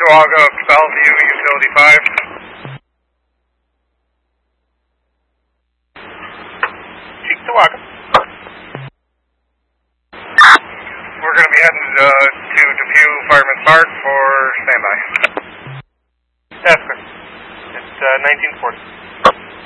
Cheektowaga, Bellevue, Utility 5. Cheektowaga. We're going to be heading to Depew Fireman's Park for standby. That's good. It's 1940.